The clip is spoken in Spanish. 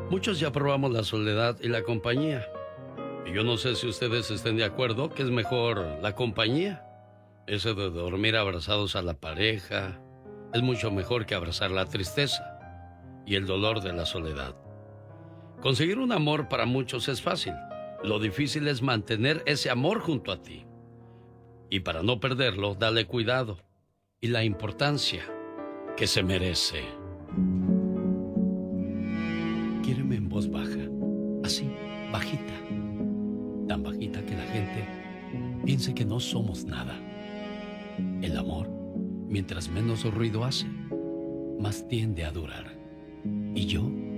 Muchos ya probamos la soledad y la compañía. Y yo no sé si ustedes estén de acuerdo que es mejor la compañía. Eso de dormir abrazados a la pareja es mucho mejor que abrazar la tristeza y el dolor de la soledad. Conseguir un amor para muchos es fácil. Lo difícil es mantener ese amor junto a ti. Y para no perderlo, dale cuidado y la importancia que se merece. Quiéreme en voz baja, así, bajita. Tan bajita que la gente piense que no somos nada. El amor, mientras menos ruido hace, más tiende a durar. Y yo